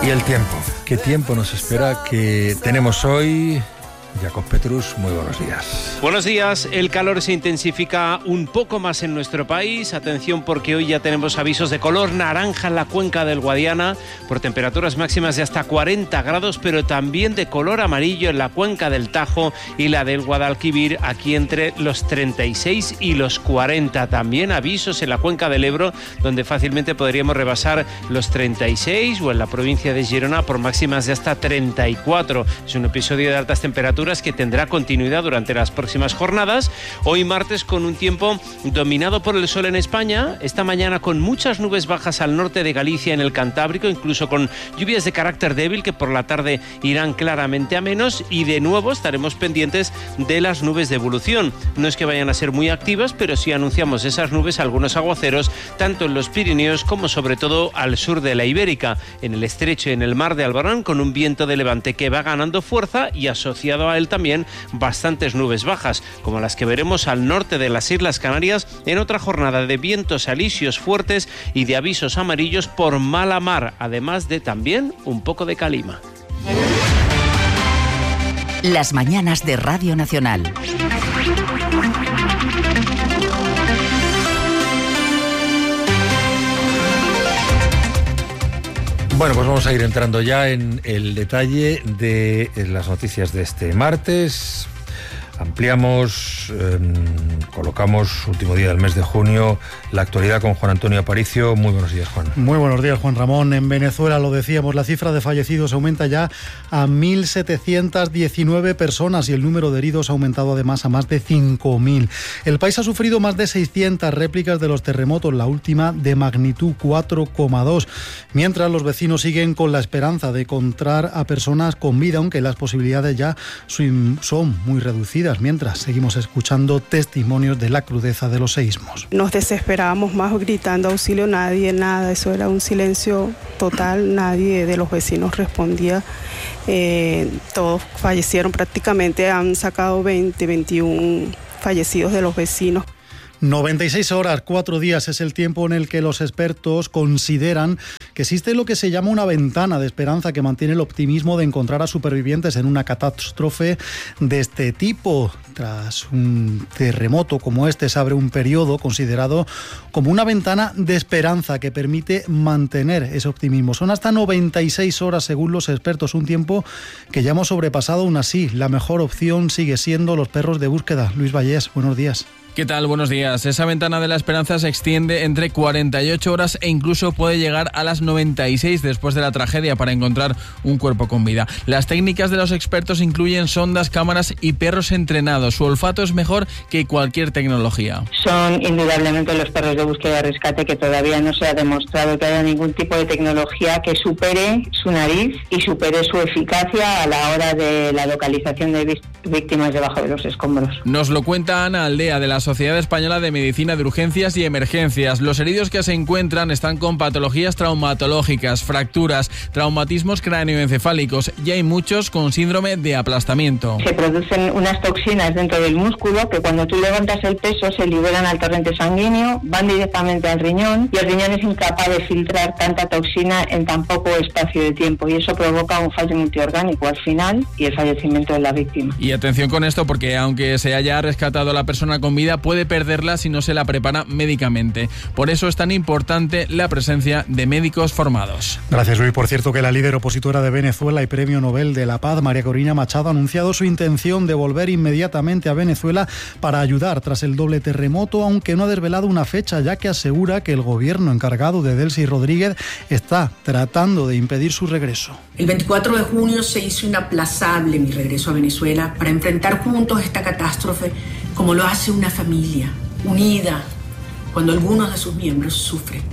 Y el tiempo, ¿qué tiempo nos espera que tenemos hoy? Jacob Petrus, muy buenos días. Buenos días. El calor se intensifica un poco más en nuestro país. Atención, porque hoy ya tenemos avisos de color naranja en la cuenca del Guadiana por temperaturas máximas de hasta 40 grados, pero también de color amarillo en la cuenca del Tajo y la del Guadalquivir, aquí entre los 36 y los 40. También avisos en la cuenca del Ebro, donde fácilmente podríamos rebasar los 36, o en la provincia de Girona por máximas de hasta 34. Es un episodio de altas temperaturas que tendrá continuidad durante las próximas jornadas. Hoy martes con un tiempo dominado por el sol en España, esta mañana con muchas nubes bajas al norte de Galicia, en el Cantábrico, incluso con lluvias de carácter débil que por la tarde irán claramente a menos, y de nuevo estaremos pendientes de las nubes de evolución. No es que vayan a ser muy activas, pero sí anunciamos esas nubes algunos aguaceros, tanto en los Pirineos como sobre todo al sur de la Ibérica, en el estrecho y en el mar de Alborán, con un viento de levante que va ganando fuerza y asociado a él también bastantes nubes bajas, como las que veremos al norte de las Islas Canarias, en otra jornada de vientos alisios fuertes y de avisos amarillos por mala mar, además de también un poco de calima. Las mañanas de Radio Nacional. Bueno, pues vamos a ir entrando ya en el detalle de las noticias de este martes. Ampliamos, colocamos, último día del mes de junio, la actualidad con Juan Antonio Aparicio. Muy buenos días, Juan. Muy buenos días, Juan Ramón. En Venezuela, lo decíamos, la cifra de fallecidos aumenta ya a 1.719 personas y el número de heridos ha aumentado además a más de 5.000. El país ha sufrido más de 600 réplicas de los terremotos, la última de magnitud 4,2, mientras los vecinos siguen con la esperanza de encontrar a personas con vida, aunque las posibilidades ya son muy reducidas, mientras seguimos escuchando testimonios de la crudeza de los seísmos. Nos desesperábamos más gritando auxilio, nadie, nada, eso era un silencio total, nadie de los vecinos respondía. Todos fallecieron prácticamente, han sacado 21 fallecidos de los vecinos. 96 horas, 4 días es el tiempo en el que los expertos consideran que existe lo que se llama una ventana de esperanza que mantiene el optimismo de encontrar a supervivientes en una catástrofe de este tipo. Tras un terremoto como este se abre un periodo considerado como una ventana de esperanza que permite mantener ese optimismo. Son hasta 96 horas según los expertos, un tiempo que ya hemos sobrepasado. Aún así, la mejor opción sigue siendo los perros de búsqueda. Luis Vallés, buenos días. ¿Qué tal? Buenos días. Esa ventana de la esperanza se extiende entre 48 horas e incluso puede llegar a las 96 después de la tragedia para encontrar un cuerpo con vida. Las técnicas de los expertos incluyen sondas, cámaras y perros entrenados. Su olfato es mejor que cualquier tecnología. Son indudablemente los perros de búsqueda y rescate que todavía no se ha demostrado que haya ningún tipo de tecnología que supere su nariz y supere su eficacia a la hora de la localización de víctimas debajo de los escombros. Nos lo cuenta Ana Aldea, de la Sociedad Española de Medicina de Urgencias y Emergencias. Los heridos que se encuentran están con patologías traumatológicas, fracturas, traumatismos cráneoencefálicos y hay muchos con síndrome de aplastamiento. Se producen unas toxinas dentro del músculo que cuando tú levantas el peso se liberan al torrente sanguíneo, van directamente al riñón y el riñón es incapaz de filtrar tanta toxina en tan poco espacio de tiempo y eso provoca un fallo multiorgánico al final y el fallecimiento de la víctima. Y atención con esto, porque aunque se haya rescatado a la persona con vida, puede perderla si no se la prepara médicamente. Por eso es tan importante la presencia de médicos formados. Gracias, Luis. Por cierto, que la líder opositora de Venezuela y Premio Nobel de la Paz, María Corina Machado, ha anunciado su intención de volver inmediatamente a Venezuela para ayudar tras el doble terremoto, aunque no ha desvelado una fecha, ya que asegura que el gobierno encargado de Delcy Rodríguez está tratando de impedir su regreso. El 24 de junio se hizo inaplazable mi regreso a Venezuela para enfrentar juntos esta catástrofe como lo hace una familia, unida, cuando algunos de sus miembros sufren.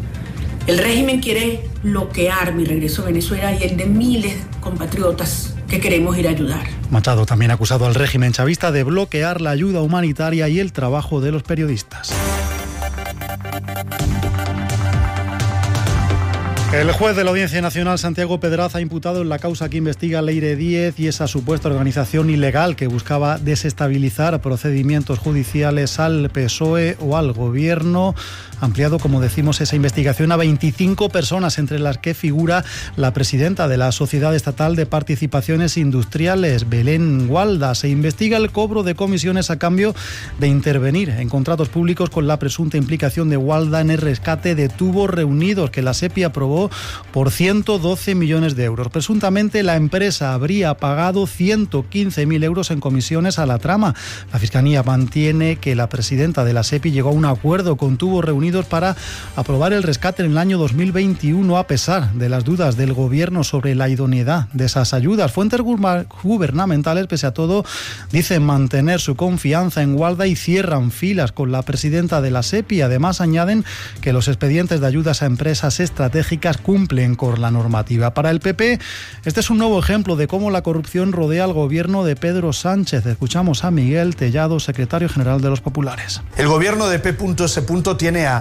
El régimen quiere bloquear mi regreso a Venezuela y el de miles de compatriotas que queremos ir a ayudar. Machado también ha acusado al régimen chavista de bloquear la ayuda humanitaria y el trabajo de los periodistas. El juez de la Audiencia Nacional, Santiago Pedraz, ha imputado en la causa que investiga Leire Díez y esa supuesta organización ilegal que buscaba desestabilizar procedimientos judiciales al PSOE o al Gobierno. Ha ampliado, como decimos, esa investigación a 25 personas, entre las que figura la presidenta de la Sociedad Estatal de Participaciones Industriales, Belén Gualda. Se investiga el cobro de comisiones a cambio de intervenir en contratos públicos con la presunta implicación de Gualda en el rescate de Tubos Reunidos, que la SEPI aprobó por 112 millones de euros. Presuntamente, la empresa habría pagado 115.000 euros en comisiones a la trama. La Fiscalía mantiene que la presidenta de la SEPI llegó a un acuerdo con Tubos Reunidos para aprobar el rescate en el año 2021, a pesar de las dudas del Gobierno sobre la idoneidad de esas ayudas. Fuentes gubernamentales, pese a todo, dicen mantener su confianza en Gualda y cierran filas con la presidenta de la SEPI. Además, añaden que los expedientes de ayudas a empresas estratégicas cumplen con la normativa. Para el PP, este es un nuevo ejemplo de cómo la corrupción rodea al gobierno de Pedro Sánchez. Escuchamos a Miguel Tellado, secretario general de los Populares. El gobierno de P.S. tiene a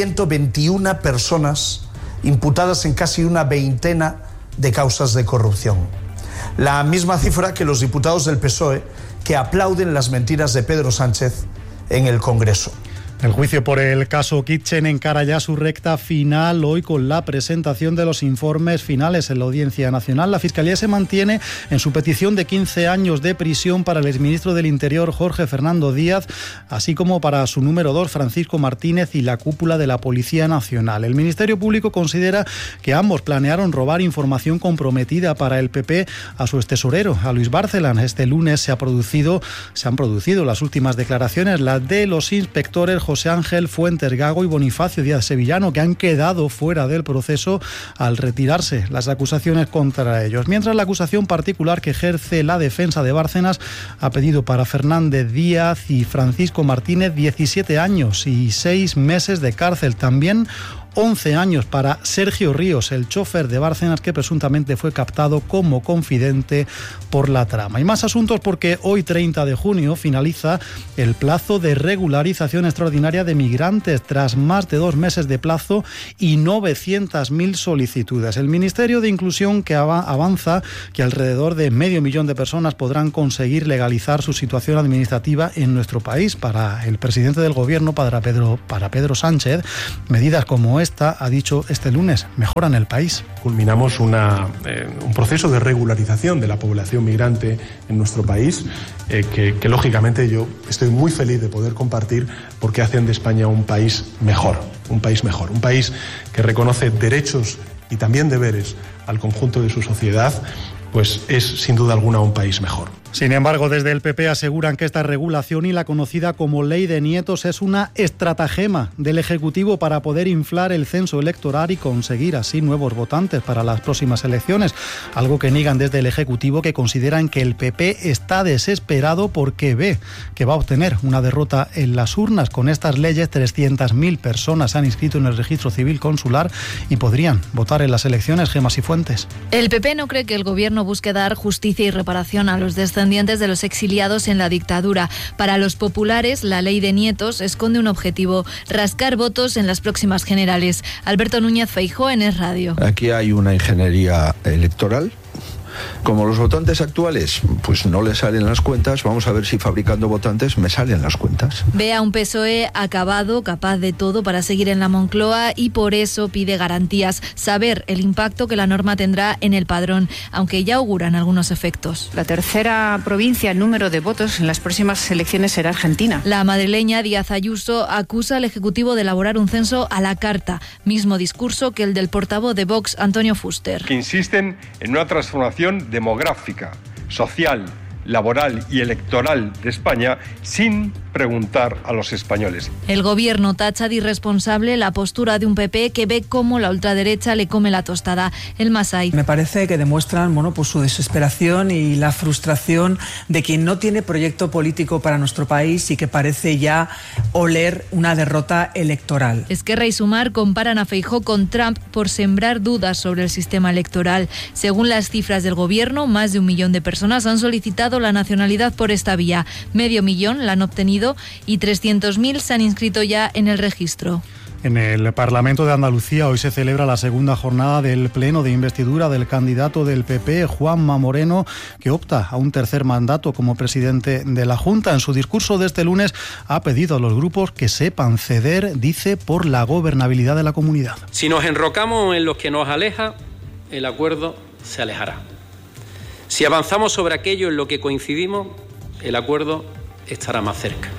121 personas imputadas en casi una veintena de causas de corrupción. La misma cifra que los diputados del PSOE, que aplauden las mentiras de Pedro Sánchez en el Congreso. El juicio por el caso Kitchen encara ya su recta final hoy con la presentación de los informes finales en la Audiencia Nacional. La Fiscalía se mantiene en su petición de 15 años de prisión para el exministro del Interior, Jorge Fernando Díaz, así como para su número 2, Francisco Martínez, y la cúpula de la Policía Nacional. El Ministerio Público considera que ambos planearon robar información comprometida para el PP a su extesorero, a Luis Bárcenas. Este lunes se han producido las últimas declaraciones, las de los inspectores José Ángel Fuentes Gago y Bonifacio Díaz Sevillano, que han quedado fuera del proceso al retirarse las acusaciones contra ellos. Mientras, la acusación particular que ejerce la defensa de Bárcenas ha pedido para Fernández Díaz y Francisco Martínez 17 años y 6 meses de cárcel. También 11 años para Sergio Ríos, el chofer de Bárcenas, que presuntamente fue captado como confidente por la trama. Y más asuntos, porque hoy, 30 de junio, finaliza el plazo de regularización extraordinaria de migrantes, tras más de 2 meses de plazo y 900.000 solicitudes. El Ministerio de Inclusión que avanza que alrededor de 500.000 de personas podrán conseguir legalizar su situación administrativa en nuestro país. Para el presidente del Gobierno, para Pedro Sánchez, medidas como esta, ha dicho este lunes, mejoran el país. Culminamos un proceso de regularización de la población migrante en nuestro país, que lógicamente yo estoy muy feliz de poder compartir, porque hacen de España un país mejor, un país que reconoce derechos y también deberes al conjunto de su sociedad, pues es sin duda alguna un país mejor. Sin embargo, desde el PP aseguran que esta regulación y la conocida como Ley de Nietos es una estratagema del Ejecutivo para poder inflar el censo electoral y conseguir así nuevos votantes para las próximas elecciones. Algo que niegan desde el Ejecutivo, que consideran que el PP está desesperado porque ve que va a obtener una derrota en las urnas. Con estas leyes, 300.000 personas se han inscrito en el registro civil consular y podrían votar en las elecciones. Gemma Cifuentes. El PP no cree que el Gobierno busque dar justicia y reparación a los descendientes de los exiliados en la dictadura. Para los populares, la Ley de Nietos esconde un objetivo: rascar votos en las próximas generales. Alberto Núñez Feijóo, en Es Radio. Aquí hay una ingeniería electoral. Como los votantes actuales pues no les salen las cuentas, vamos a ver si fabricando votantes me salen las cuentas. Ve a un PSOE acabado, capaz de todo para seguir en la Moncloa, y por eso pide garantías, saber el impacto que la norma tendrá en el padrón, aunque ya auguran algunos efectos. La tercera provincia en número de votos en las próximas elecciones será Argentina. La madrileña Díaz Ayuso acusa al Ejecutivo de elaborar un censo a la carta, mismo discurso que el del portavoz de Vox, Antonio Fuster. Que insisten en una transformación demográfica, social, laboral y electoral de España sin preguntar a los españoles. El Gobierno tacha de irresponsable la postura de un PP que ve cómo la ultraderecha le come la tostada. El Masai. Me parece que demuestran su desesperación y la frustración de quien no tiene proyecto político para nuestro país y que parece ya oler una derrota electoral. Esquerra y Sumar comparan a Feijóo con Trump por sembrar dudas sobre el sistema electoral. Según las cifras del Gobierno, más de 1 millón de personas han solicitado la nacionalidad por esta vía. 500.000 la han obtenido y 300.000 se han inscrito ya en el registro. En el Parlamento de Andalucía hoy se celebra la segunda jornada del pleno de investidura del candidato del PP, Juanma Moreno, que opta a un tercer mandato como presidente de la Junta. En su discurso de este lunes ha pedido a los grupos que sepan ceder, dice, por la gobernabilidad de la comunidad. Si nos enrocamos en lo que nos aleja, el acuerdo se alejará. Si avanzamos sobre aquello en lo que coincidimos, el acuerdo estará más cerca.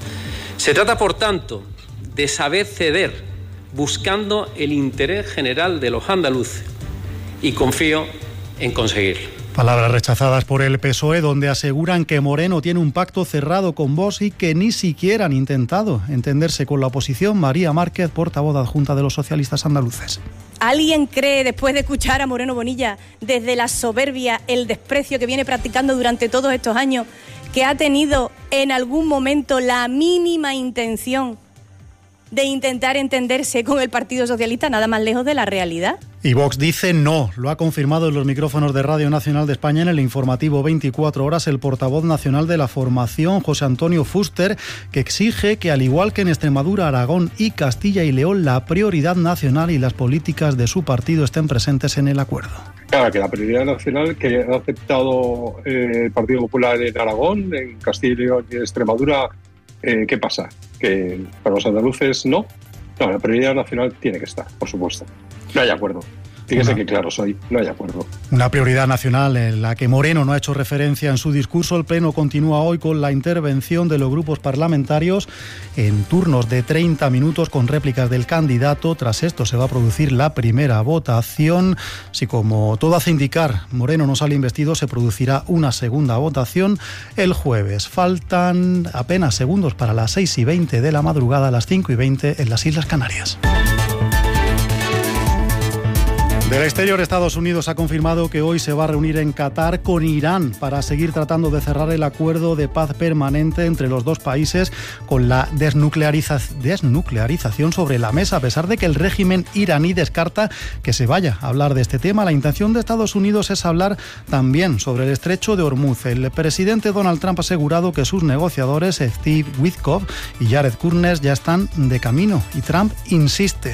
Se trata, por tanto, de saber ceder, buscando el interés general de los andaluces, y confío en conseguirlo. Palabras rechazadas por el PSOE, donde aseguran que Moreno tiene un pacto cerrado con Vox y que ni siquiera han intentado entenderse con la oposición. María Márquez, portavoz adjunta de los socialistas andaluces. ¿Alguien cree, después de escuchar a Moreno Bonilla, desde la soberbia, el desprecio que viene practicando durante todos estos años, que ha tenido en algún momento la mínima intención de intentar entenderse con el Partido Socialista, nada más lejos de la realidad? Y Vox dice no. Lo ha confirmado en los micrófonos de Radio Nacional de España en el informativo 24 horas el portavoz nacional de la formación, José Antonio Fuster, que exige que, al igual que en Extremadura, Aragón y Castilla y León, la prioridad nacional y las políticas de su partido estén presentes en el acuerdo. Claro, que la prioridad nacional que ha aceptado el Partido Popular en Aragón, en Castilla y León y en Extremadura, ¿qué pasa? Que para los andaluces no. No, la prioridad nacional tiene que estar, por supuesto. No hay acuerdo. Fíjese que claro soy, no hay acuerdo. Una prioridad nacional en la que Moreno no ha hecho referencia en su discurso. El pleno continúa hoy con la intervención de los grupos parlamentarios en turnos de 30 minutos con réplicas del candidato. Tras esto se va a producir la primera votación. Si, como todo hace indicar, Moreno no sale investido, se producirá una segunda votación el jueves. Faltan apenas segundos para las 6:20 de la madrugada, a las 5:20 en las Islas Canarias. Del exterior, Estados Unidos ha confirmado que hoy se va a reunir en Qatar con Irán para seguir tratando de cerrar el acuerdo de paz permanente entre los dos países, con la desnuclearización sobre la mesa, a pesar de que el régimen iraní descarta que se vaya a hablar de este tema. La intención de Estados Unidos es hablar también sobre el estrecho de Hormuz. El presidente Donald Trump ha asegurado que sus negociadores, Steve Witkoff y Jared Kushner, ya están de camino, y Trump insiste.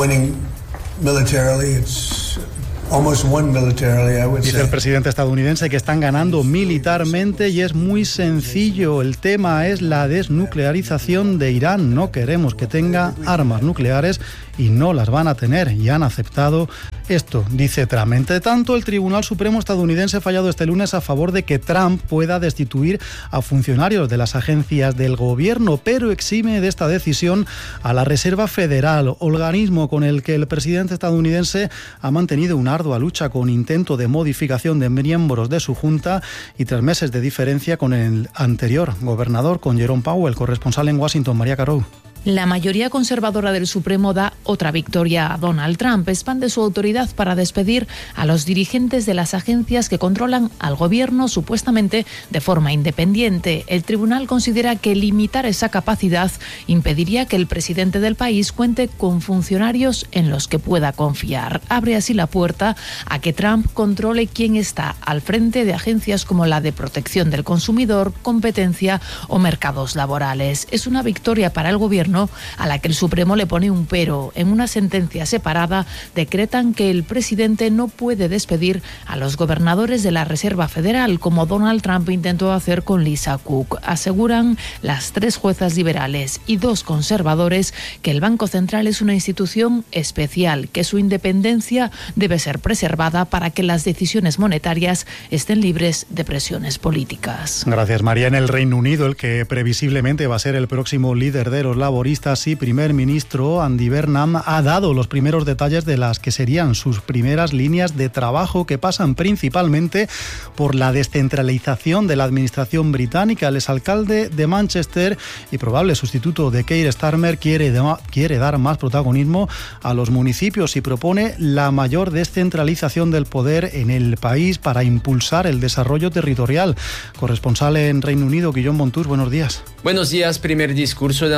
Militarily, it's almost won militarily, I would say. Dice el presidente estadounidense que están ganando militarmente y es muy sencillo. El tema es la desnuclearización de Irán. No queremos que tenga armas nucleares y no las van a tener, y han aceptado esto, dice Trump. Entre tanto, el Tribunal Supremo estadounidense ha fallado este lunes a favor de que Trump pueda destituir a funcionarios de las agencias del gobierno, pero exime de esta decisión a la Reserva Federal, organismo con el que el presidente estadounidense ha mantenido una ardua lucha con intento de modificación de miembros de su junta y 3 meses de diferencia con el anterior gobernador, con Jerome Powell. Corresponsal en Washington, María Carou. La mayoría conservadora del Supremo da otra victoria a Donald Trump. Expande su autoridad para despedir a los dirigentes de las agencias que controlan al gobierno supuestamente de forma independiente. El tribunal considera que limitar esa capacidad impediría que el presidente del país cuente con funcionarios en los que pueda confiar. Abre así la puerta a que Trump controle quién está al frente de agencias como la de protección del consumidor, competencia o mercados laborales. Es una victoria para el gobierno a la que el Supremo le pone un pero. En una sentencia separada decretan que el presidente no puede despedir a los gobernadores de la Reserva Federal, como Donald Trump intentó hacer con Lisa Cook. Aseguran las 3 juezas liberales y 2 conservadores que el Banco Central es una institución especial, que su independencia debe ser preservada para que las decisiones monetarias estén libres de presiones políticas. Gracias, María. En el Reino Unido, el que previsiblemente va a ser el próximo líder de los laboristas y primer ministro, Andy Burnham, ha dado los primeros detalles de las que serían sus primeras líneas de trabajo, que pasan principalmente por la descentralización de la administración británica. El exalcalde de Manchester y probable sustituto de Keir Starmer quiere dar más protagonismo a los municipios y propone la mayor descentralización del poder en el país para impulsar el desarrollo territorial. Corresponsal en Reino Unido, Guillaume Montus, buenos días. Buenos días. Primer discurso de Andy Burnham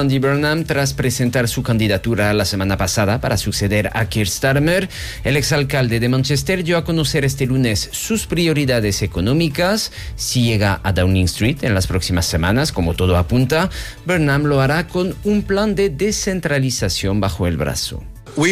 Burnham tras presentar su candidatura la semana pasada para suceder a Keir Starmer. El exalcalde de Manchester dio a conocer este lunes sus prioridades económicas. Si llega a Downing Street en las próximas semanas, como todo apunta, Burnham lo hará con un plan de descentralización bajo el brazo.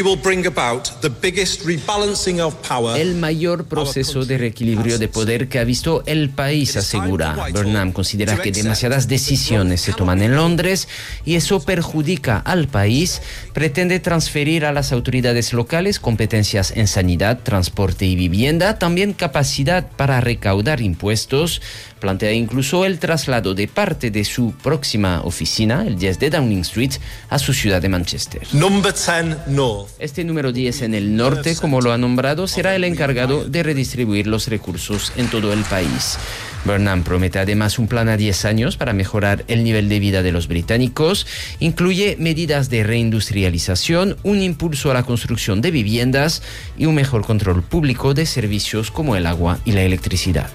El mayor proceso de reequilibrio de poder que ha visto el país, asegura. Burnham considera que demasiadas decisiones se toman en Londres y eso perjudica al país. Pretende transferir a las autoridades locales competencias en sanidad, transporte y vivienda, también capacidad para recaudar impuestos. Plantea incluso el traslado de parte de su próxima oficina, el 10 de Downing Street, a su ciudad de Manchester. Number 10 North. Este número 10 en el norte, como lo ha nombrado, será el encargado de redistribuir los recursos en todo el país. Burnham promete además un plan a 10 años para mejorar el nivel de vida de los británicos. Incluye medidas de reindustrialización, un impulso a la construcción de viviendas y un mejor control público de servicios como el agua y la electricidad.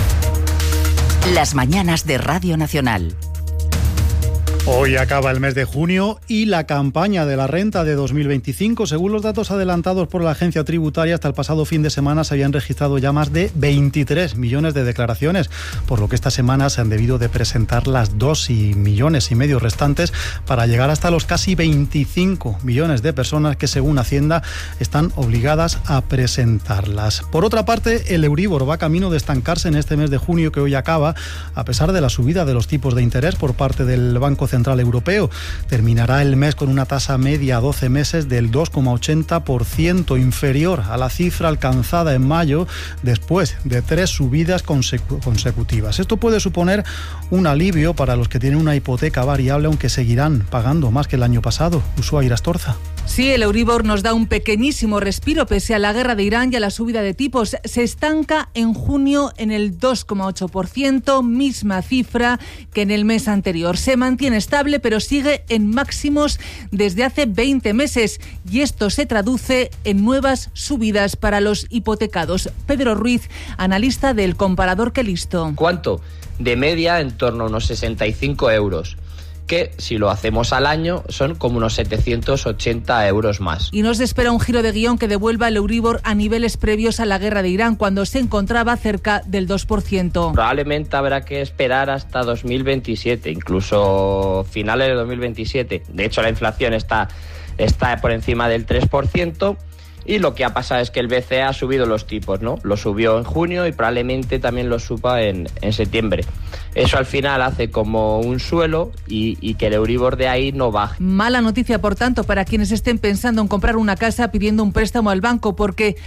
Las mañanas de Radio Nacional. Hoy acaba el mes de junio y la campaña de la renta de 2025. Según los datos adelantados por la agencia tributaria, hasta el pasado fin de semana se habían registrado ya más de 23 millones de declaraciones, por lo que esta semana se han debido de presentar las 2,5 millones restantes para llegar hasta los casi 25 millones de personas que, según Hacienda, están obligadas a presentarlas. Por otra parte, el Euribor va camino de estancarse en este mes de junio que hoy acaba, a pesar de la subida de los tipos de interés por parte del Banco Central Europeo. Terminará el mes con una tasa media a 12 meses del 2,80%, inferior a la cifra alcanzada en mayo después de 3 subidas consecutivas. Esto puede suponer un alivio para los que tienen una hipoteca variable, aunque seguirán pagando más que el año pasado. Ushuaia Irastorza. Sí, el Euribor nos da un pequeñísimo respiro pese a la guerra de Irán y a la subida de tipos. Se estanca en junio en el 2,8%, misma cifra que en el mes anterior. Se mantiene estable, pero sigue en máximos desde hace 20 meses y esto se traduce en nuevas subidas para los hipotecados. Pedro Ruiz, analista del comparador Que Listo. ¿Cuánto? De media en torno a unos 65 euros. Que si lo hacemos al año son como unos 780 euros más. Y nos espera un giro de guión que devuelva el Euribor a niveles previos a la guerra de Irán, cuando se encontraba cerca del 2%. Probablemente habrá que esperar hasta 2027, incluso finales de 2027. De hecho, la inflación está por encima del 3%. Y lo que ha pasado es que el BCE ha subido los tipos, ¿no? Lo subió en junio y probablemente también lo suba en septiembre. Eso al final hace como un suelo y que el Euribor de ahí no baje. Mala noticia, por tanto, para quienes estén pensando en comprar una casa pidiendo un préstamo al banco, porque